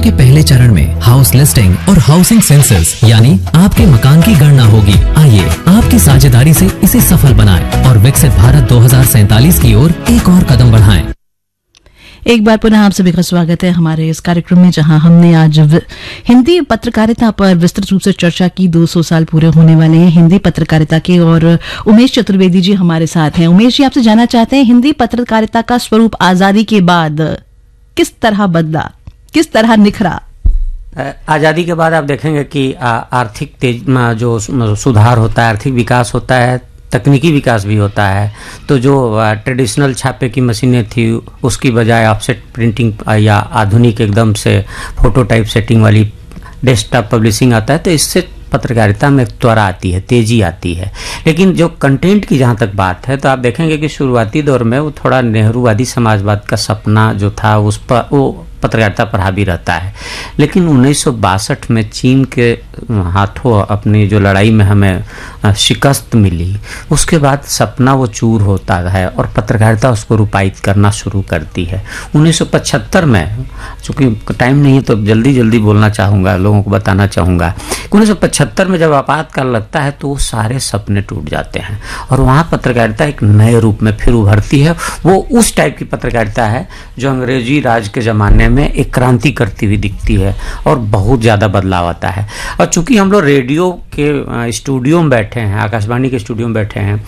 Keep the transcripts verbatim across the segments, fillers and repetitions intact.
के पहले चरण में हाउस लिस्टिंग और हाउसिंग सेंसस यानी आपके मकान की गणना होगी। आइए आपकी साझेदारी से इसे सफल बनाएं और विकसित भारत दो हज़ार सैंतालीस की ओर एक और कदम बढ़ाएं। एक बार पुनः आप सभी का स्वागत है हमारे इस कार्यक्रम में, जहां हमने आज हिंदी पत्रकारिता पर विस्तृत रूप से चर्चा की। दो सौ साल पूरे होने वाले हैं हिंदी पत्रकारिता के और उमेश चतुर्वेदी जी हमारे साथ हैं। उमेश जी, आपसे जानना चाहते हैं हिंदी पत्रकारिता का स्वरूप आजादी के बाद किस तरह बदला, किस तरह निखरा? आज़ादी के बाद आप देखेंगे कि आर्थिक तेज जो सुधार होता है, आर्थिक विकास होता है, तकनीकी विकास भी होता है। तो जो ट्रेडिशनल छापे की मशीनें थी उसकी बजाय ऑफसेट प्रिंटिंग या आधुनिक एकदम से फोटोटाइप सेटिंग वाली डेस्कटॉप पब्लिशिंग आता है, तो इससे पत्रकारिता में त्वरा आती है, तेजी आती है। लेकिन जो कंटेंट की जहाँ तक बात है तो आप देखेंगे कि शुरुआती दौर में वो थोड़ा नेहरूवादी समाजवाद का सपना जो था उस पर वो पत्रकारिता पर हावी रहता है। लेकिन उन्नीस सौ बासठ में चीन के हाथों अपनी जो लड़ाई में हमें शिकस्त मिली, उसके बाद सपना वो चूर होता है और पत्रकारिता उसको रूपायित करना शुरू करती है। उन्नीस सौ पचहत्तर में, चूँकि टाइम नहीं है तो जल्दी जल्दी बोलना चाहूँगा, लोगों को बताना चाहूँगा, उन्नीस सौ पचहत्तर में जब आपातकाल लगता है तो वो सारे सपने टूट जाते हैं और वहाँ पत्रकारिता एक नए रूप में फिर उभरती है। वो उस टाइप की पत्रकारिता है जो अंग्रेजी राज के ज़माने में एक क्रांति करती हुई दिखती है और बहुत ज़्यादा बदलाव आता है। और चूंकि हम लोग रेडियो के स्टूडियो में बैठे हैं, आकाशवाणी के स्टूडियो में बैठे हैं,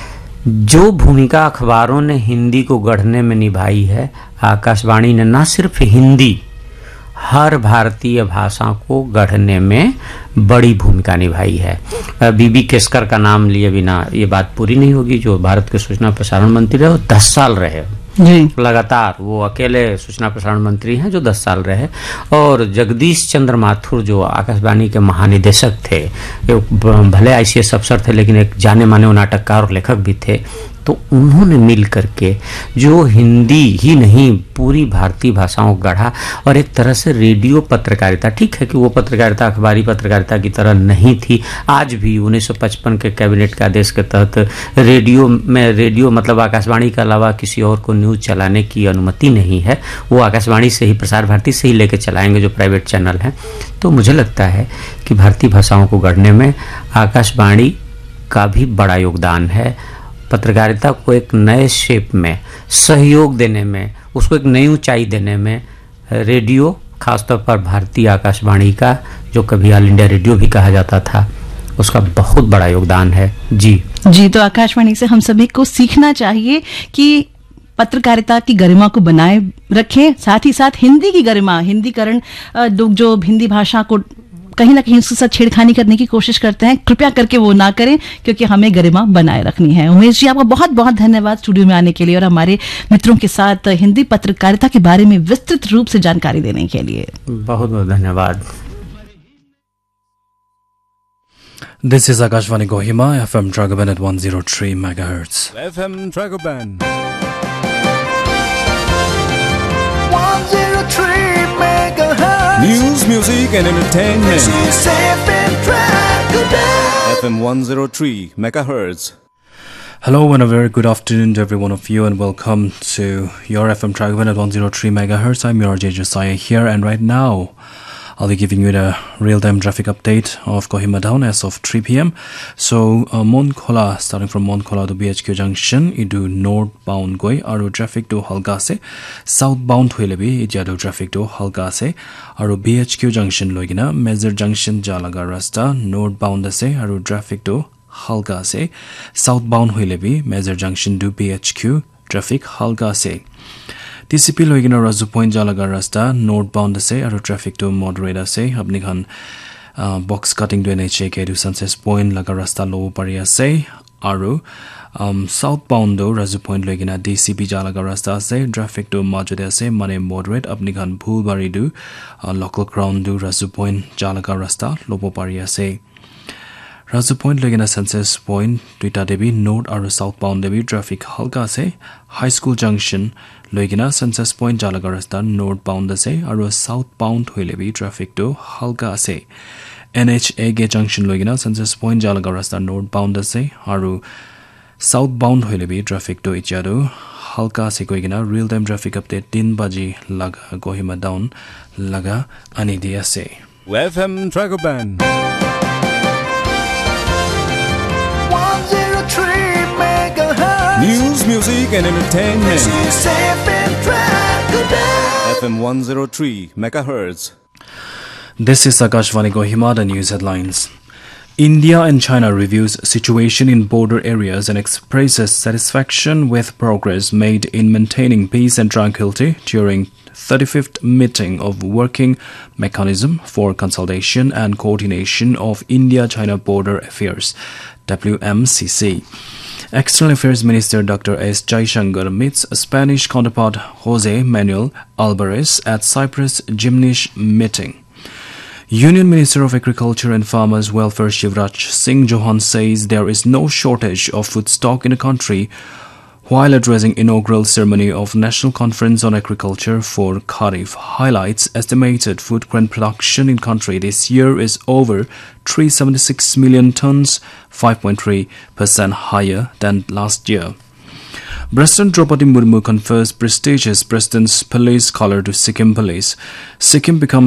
जो भूमिका अखबारों ने हिंदी को गढ़ने में निभाई है, आकाशवाणी ने ना सिर्फ हिंदी, हर भारतीय भाषा को गढ़ने में बड़ी भूमिका निभाई है। बीबी केसकर का नाम लिए बिना ये बात पूरी नहीं होगी, जो भारत के सूचना प्रसारण मंत्री रहे, वो दस साल रहे लगातार। वो अकेले सूचना प्रसारण मंत्री हैं जो दस साल रहे। और जगदीश चंद्र माथुर जो आकाशवाणी के महानिदेशक थे, भले आईसीएस अफसर थे लेकिन एक जाने माने वो नाटककार और लेखक भी थे, तो उन्होंने मिल करके जो हिंदी ही नहीं पूरी भारतीय भाषाओं को गढ़ा। और एक तरह से रेडियो पत्रकारिता, ठीक है कि वो पत्रकारिता अखबारी पत्रकारिता की तरह नहीं थी, आज भी उन्नीस सौ पचपन के कैबिनेट के आदेश के तहत रेडियो में, रेडियो मतलब आकाशवाणी के अलावा किसी और को न्यूज़ चलाने की अनुमति नहीं है। वो आकाशवाणी से ही, प्रसार भारती से ही लेके चलाएंगे जो प्राइवेट चैनल हैं। तो मुझे लगता है कि भारतीय भाषाओं को गढ़ने में आकाशवाणी का भी बड़ा योगदान है। पत्रकारिता को एक नए शेप में सहयोग देने में, उसको एक नई ऊंचाई देने में रेडियो, खासतौर पर भारतीय आकाशवाणी का, जो कभी ऑल इंडिया रेडियो भी कहा जाता था, उसका बहुत बड़ा योगदान है। जी जी तो आकाशवाणी से हम सभी को सीखना चाहिए कि पत्रकारिता की गरिमा को बनाए रखें, साथ ही साथ हिंदी की गरिमा, हिंदीकरण, लोग जो हिंदी भाषा को कहीं ना कहीं उसके साथ छेड़खानी करने की कोशिश करते हैं, कृपया करके वो ना करें, क्योंकि हमें गरिमा बनाए रखनी है। उमेश जी, आपका बहुत बहुत धन्यवाद स्टूडियो में आने के लिए और हमारे मित्रों के साथ हिंदी पत्रकारिता के बारे में विस्तृत रूप से जानकारी देने के लिए। बहुत बहुत धन्यवाद। This is Akashvani Kohima, F M Dragoban at one oh three megahertz. F M Dragoban. News, music and entertainment. This is F M Dragoban. F M one oh three megahertz. Hello and a very good afternoon to every one of you, and welcome to your F M Dragoban at one oh three megahertz. I'm your R J Josiah here, and right now I'll be giving you the real-time traffic update of Kohima Town as of three p m So, uh, Monkhola, starting from Monkhola to B H Q Junction, idu northbound goi, aru traffic to halka ase. Southbound hoile bhi ijado traffic to halka ase. Aru B H Q Junction loigina, Major Junction jalaga rasta northbound ase, aru traffic to halka ase. Southbound hoile bhi Major Junction to B H Q traffic halka ase. T C P loigina Razu Point jalaga rasta northbound ase aru traffic to moderate ase. Apni khan uh, box cutting to N H A ke to Sunset Point laga rasta low pari ase aru um, southbound do Razu Point loigina D C P jalaga rasta ase traffic to majode ase mane moderate. Apni khan Bhulbari do uh, local ground do Razu Point jalaga rasta low pari ase. Razu Point logina Sunset Point Tuita Devi north aru southbound Devi traffic halka ase. High School Junction logina Sunset Point jalaga rasta northbound ase aru southbound hoile bhi traffic to halka ase. N H A ge junction logina Sunset Point jalaga rasta northbound ase aru southbound hoile bhi traffic to ichado halka se koigina real time traffic update तीन baji laga Kohima down laga ani dia se F M Tracker Band one oh three megahertz. News, music and entertainment. This is F M Tracker Band. F M one oh three megahertz. This is Akashvani Kohima, the news headlines. India and China reviews situation in border areas and expresses satisfaction with progress made in maintaining peace and tranquility during thirty-fifth meeting of Working Mechanism for Consultation and Coordination of India-China Border Affairs, W M C C. External Affairs Minister Doctor S. Jaishankar meets Spanish counterpart Jose Manuel Alvarez at Cyprus Gymniche meeting. Union Minister of Agriculture and Farmers Welfare Shivraj Singh Chauhan says there is no shortage of food stock in the country while addressing inaugural ceremony of National Conference on Agriculture for Kharif. Highlights estimated food grain production in country this year is over three hundred seventy-six million tons, five point three percent higher than last year. President Draupadi Murmu confers prestigious President's Police Collar to Sikkim Police. Sikkim becomes